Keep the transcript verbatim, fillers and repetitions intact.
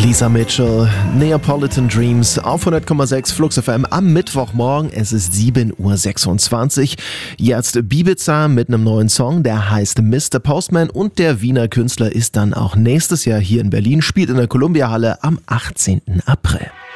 Lisa Mitchell, Neapolitan Dreams auf hundert Komma sechs Flux F M am Mittwochmorgen. Es ist sieben Uhr sechsundzwanzig. Jetzt Ibiza mit einem neuen Song, der heißt Mister Postman, und der Wiener Künstler ist dann auch nächstes Jahr hier in Berlin, spielt in der Columbia Halle am achtzehnten April.